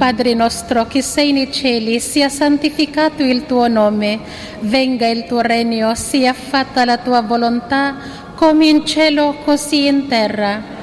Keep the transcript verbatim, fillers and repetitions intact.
Padre nostro che sei nei cieli, sia santificato il tuo nome, venga il tuo regno, sia fatta la tua volontà, come in cielo così in terra.